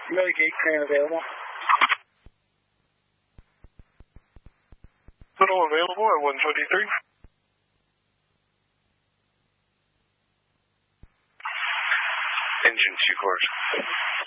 Mitigate crane available. Little available at 123. Engine 2 cores.